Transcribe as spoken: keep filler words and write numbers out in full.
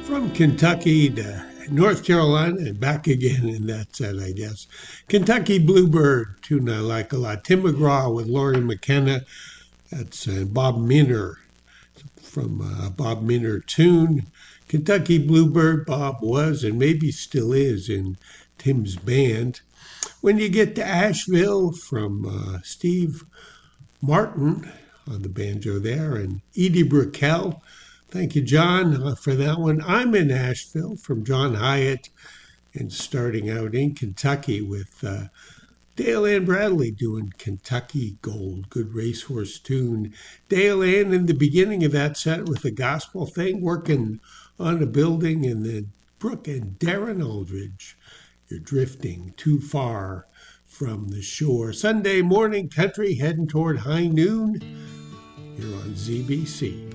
From Kentucky to North Carolina and back again in that set, I guess. Kentucky Bluebird, tune I like a lot. Tim McGraw with Laurie McKenna. That's uh, Bob Minner from uh, Bob Minner tune. Kentucky Bluebird, Bob was and maybe still is in Tim's band. When you get to Asheville from uh, Steve Martin on the banjo there and Edie Brickell. Thank you, John, uh, for that one. I'm in Asheville from John Hyatt and starting out in Kentucky with uh, Dale Ann Bradley doing Kentucky Gold. Good racehorse tune. Dale Ann in the beginning of that set with the gospel thing, working on a building, and then Brooke and Darren Aldridge. You're drifting too far from the shore. Sunday morning country heading toward high noon. You're on Z B C.